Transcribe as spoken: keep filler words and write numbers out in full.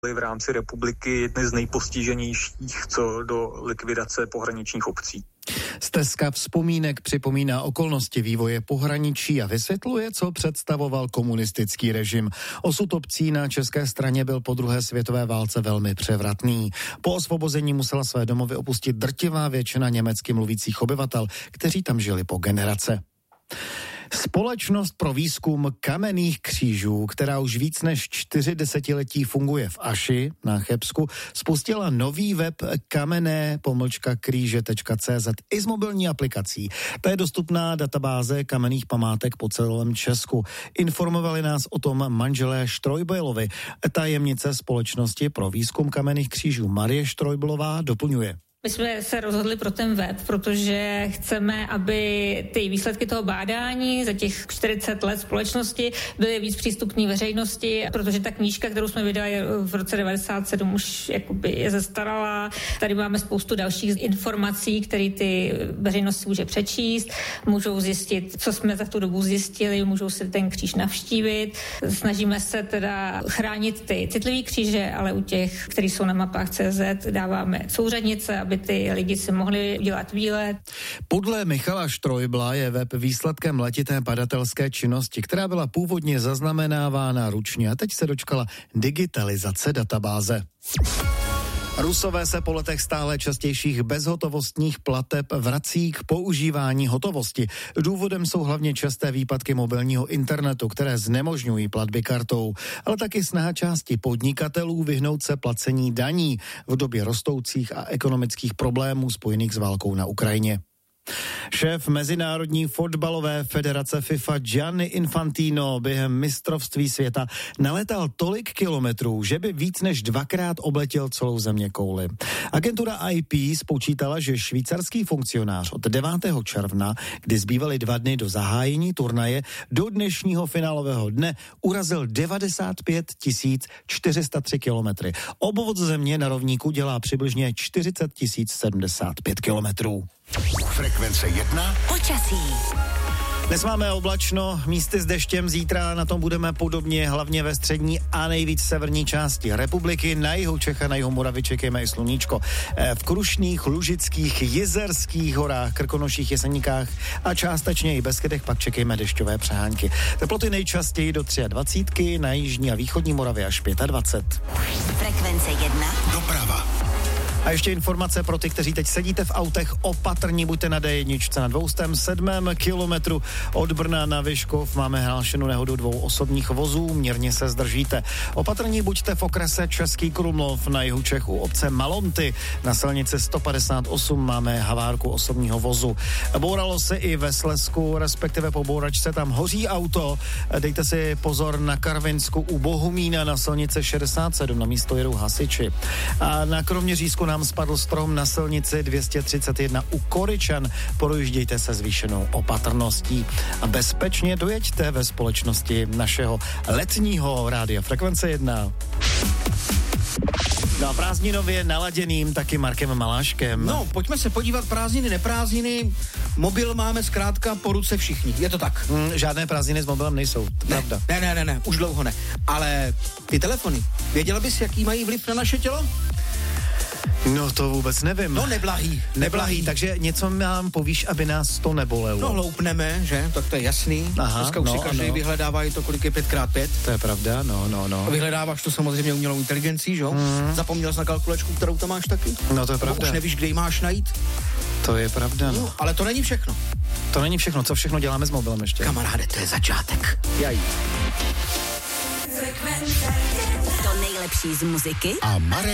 v rámci republiky jedny z nejpostiženějších co do likvidace pohraničních obcí. Stezka vzpomínek připomíná okolnosti vývoje pohraničí a vysvětluje, co představoval komunistický režim. Osud obcí na české straně byl po druhé světové válce velmi převratný. Po osvobození musela své domovy opustit drtivá většina německy mluvících obyvatel, kteří tam žili po generace. Společnost pro výzkum kamenných křížů, která už víc než čtyři desetiletí funguje v Aši na Chebsku, spustila nový web kamenné pomlčka kříže tečka cé zet i s mobilní aplikací. Ta je dostupná databáze kamenných památek po celém Česku. Informovali nás o tom manželé Štrojbejlovi. Tajemnice společnosti pro výzkum kamenných křížů Marie Štrojbejlová doplňuje. My jsme se rozhodli pro ten web, protože chceme, aby ty výsledky toho bádání za těch čtyřicet let společnosti byly víc přístupné veřejnosti, protože ta knížka, kterou jsme vydali v roce devadesát sedm, už jakoby je zastaralá. Tady máme spoustu dalších informací, které ty veřejnosti může přečíst, můžou zjistit, co jsme za tu dobu zjistili, můžou si ten kříž navštívit. Snažíme se teda chránit ty citlivé kříže, ale u těch, které jsou na mapách tečka cé zet, dáváme souřadnice, aby ty lidi si mohli udělat výlet. Podle Michala Štrojbla je web výsledkem letité badatelské činnosti, která byla původně zaznamenávána ručně a teď se dočkala digitalizace databáze. Rusové se po letech stále častějších bezhotovostních plateb vrací k používání hotovosti. Důvodem jsou hlavně časté výpadky mobilního internetu, které znemožňují platby kartou, ale taky snaha části podnikatelů vyhnout se placení daní v době rostoucích a ekonomických problémů spojených s válkou na Ukrajině. Šéf Mezinárodní fotbalové federace FIFA Gianni Infantino během mistrovství světa naletal tolik kilometrů, že by víc než dvakrát obletěl celou zeměkouli. Agentura I P spočítala, že švýcarský funkcionář od devátého června, kdy zbývaly dva dny do zahájení turnaje, do dnešního finálového dne urazil devadesát pět tisíc čtyři sta tři kilometry. Obvod země na rovníku dělá přibližně čtyřicet tisíc sedmdesát pět kilometrů. Frekvence jedna. Počasí. Dnes máme oblačno, místy s deštěm, zítra na tom budeme podobně, hlavně ve střední a nejvíc severní části republiky. Na jihu Čech a na jihu Moravy čekáme i sluníčko. V Krušných, Lužických, Jizerských horách, Krkonoších, Jeseníkách a částečně i Beskydech pak čekáme dešťové přehánky. Teploty nejčastěji do dvacet tři, na jižní a východní Moravě až dvacet pět. Frekvence jedna. Doprava. A ještě informace pro ty, kteří teď sedíte v autech, opatrní buďte na D jedna na dvěstě sedm kilometru od Brna na Vyškov. Máme hlášenou nehodu dvou osobních vozů, mírně se zdržíte. Opatrní buďte v okrese Český Krumlov na jihu Čech u obce Malonty. Na silnici sto padesát osm máme havárku osobního vozu. Bouralo se i ve Slezsku, respektive po bouračce tam hoří auto. Dejte si pozor na Karvinsku u Bohumína na silnici šedesát sedm, na místo jedou hasiči. A na Kroměřížsku nám spadl strom na silnici dvě stě třicet jedna u Koryčan. Projíždějte se zvýšenou opatrností a bezpečně dojeďte ve společnosti našeho letního rádia Frekvence jedna. No a prázdninově naladěným taky Markem Maláškem. No, pojďme se podívat prázdniny, neprázdniny. Mobil máme zkrátka po ruce všichni. Je to tak? Mm, žádné prázdniny s mobilem nejsou, to ne, pravda. Ne, ne, ne, ne, už dlouho ne. Ale ty telefony, věděla bys, jaký mají vliv na naše tělo? No to vůbec nevím. No neblahý. Neblahý, neblahý takže něco nám povíš, aby nás to nebolelo. No hloupneme, že? Tak to je jasný. Aha, dneska už no, si každý no. vyhledává i to, kolik je pět krát pět. To je pravda, no, no, no. A vyhledáváš to samozřejmě umělou inteligencí, že jo? Mm. Zapomněl jsi na kalkulačku, kterou tam máš taky? No to je pravda. Už nevíš, kde ji máš najít? To je pravda, no. no. Ale to není všechno. To není všechno, co všechno děláme s mobilem ještě. Kamaráde, to je začátek. Jaj. To nejlepší z muziky A Marek